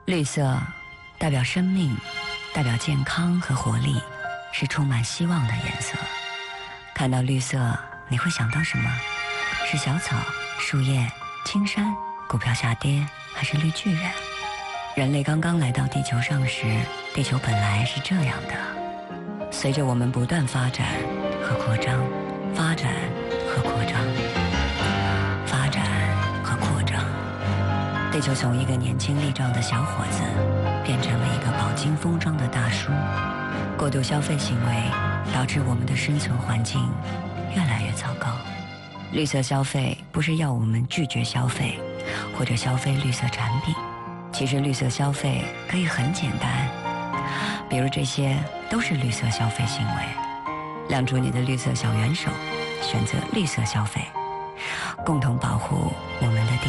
绿色代表生命，代表健康和活力，是充满希望的颜色。看到绿色，你会想到什么？是小草、树叶、青山、股票下跌，还是绿巨人？人类刚刚来到地球上时，地球本来是这样的。随着我们不断发展和扩张，发展和扩张，发展和扩张，地球从一个年轻力壮的小伙子变成了一个饱经风霜的大叔。过度消费行为导致我们的生存环境越来越糟糕。绿色消费不是要我们拒绝消费或者消费绿色产品，其实绿色消费可以很简单，比如这些都是绿色消费行为。亮出你的绿色小元手，选择绿色消费，共同保护我们的地